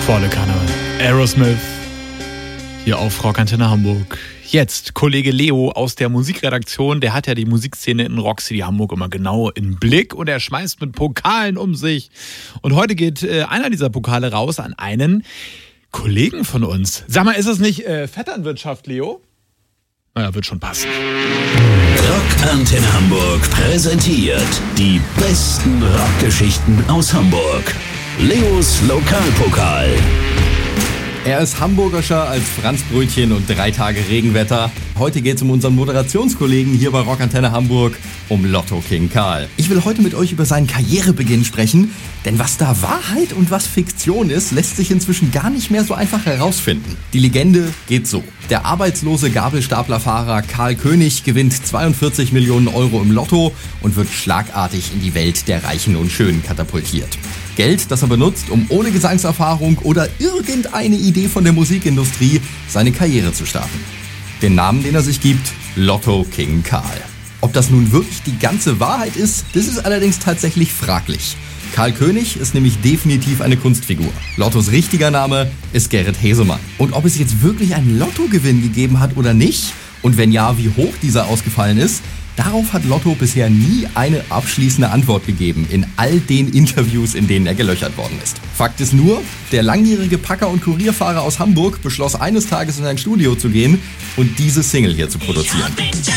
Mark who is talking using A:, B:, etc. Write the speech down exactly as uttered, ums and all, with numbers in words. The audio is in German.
A: Volle Kanne. Aerosmith hier auf Rockantenne Hamburg. Jetzt Kollege Leo aus der Musikredaktion, der hat ja die Musikszene in Rockcity Hamburg immer genau im Blick und er schmeißt mit Pokalen um sich. Und heute geht äh, einer dieser Pokale raus an einen Kollegen von uns. Sag mal, ist das nicht äh, Vetternwirtschaft, Leo? Naja, wird schon passen.
B: Rockantenne Hamburg präsentiert die besten Rockgeschichten aus Hamburg. Leos Lokalpokal.
C: Er ist hamburgischer als Franzbrötchen und drei Tage Regenwetter. Heute geht es um unseren Moderationskollegen hier bei Rockantenne Hamburg, um Lotto King Karl. Ich will heute mit euch über seinen Karrierebeginn sprechen, denn was da Wahrheit und was Fiktion ist, lässt sich inzwischen gar nicht mehr so einfach herausfinden. Die Legende geht so. Der arbeitslose Gabelstaplerfahrer Karl König gewinnt zweiundvierzig Millionen Euro im Lotto und wird schlagartig in die Welt der Reichen und Schönen katapultiert. Geld, das er benutzt, um ohne Gesangserfahrung oder irgendeine Idee von der Musikindustrie seine Karriere zu starten. Den Namen, den er sich gibt, Lotto King Karl. Ob das nun wirklich die ganze Wahrheit ist, das ist allerdings tatsächlich fraglich. Karl König ist nämlich definitiv eine Kunstfigur. Lottos richtiger Name ist Gerrit Hesemann. Und ob es jetzt wirklich einen Lottogewinn gegeben hat oder nicht, und wenn ja, wie hoch dieser ausgefallen ist, darauf hat Lotto bisher nie eine abschließende Antwort gegeben in all den Interviews, in denen er gelöchert worden ist. Fakt ist nur, der langjährige Packer- und Kurierfahrer aus Hamburg beschloss eines Tages in ein Studio zu gehen und diese Single hier zu produzieren.